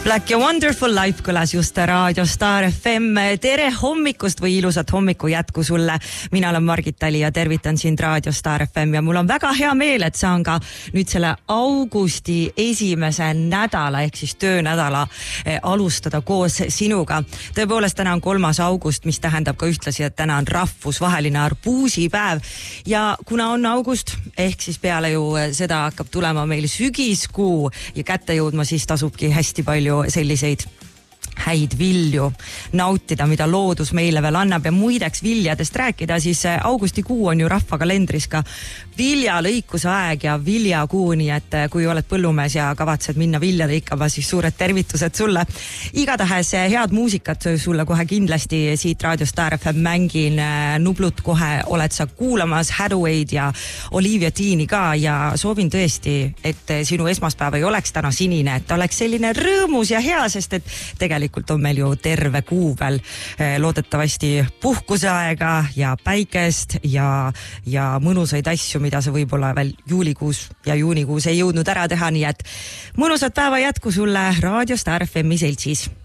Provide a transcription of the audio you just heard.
Black ja Wonderful Life kõlas just Raadio Star FM. Tere hommikust või ilusat hommiku jätku sulle. Mina olen Margit Tali ja tervitan sind Raadio Star FM ja mul on väga hea meel, et saan ka nüüd selle augusti esimese nädala ehk siis töönädala alustada koos sinuga. Tõepoolest täna on 3. august, mis tähendab ka ühtlasi, et täna on rahvusvaheline arbuusipäev ja kuna on august ehk siis peale ju seda hakkab tulema meil sügiskuu ja kätte jõudma, siis tasubki hästi palju selliseid häid vilju nautida, mida loodus meile veel annab ja muideks viljadest rääkida, siis augustikuu on ju rahvakalendris ka viljalõikuse aeg ja viljakuu, nii et kui oled põllumees ja kavatsed minna vilja lõikama, siis suured tervitused sulle. Igatahes head muusikat sulle kohe kindlasti siit Raadio Star FM mängin. Nublut kohe oled sa kuulamas, Hathaway'd ja Olivia Deani ka ja soovin tõesti, et sinu esmaspäev ei oleks täna sinine, et oleks selline rõõmus ja hea, sest et tegelikult on meil ju terve kuu veel loodetavasti puhkuseaega ja päikest ja mõnusaid asju, mida sa võib-olla veel juulikuus ja juunikuus ei jõudnud ära teha, nii et mõnusat päeva jätku sulle Raadio Star FM-i seltsis.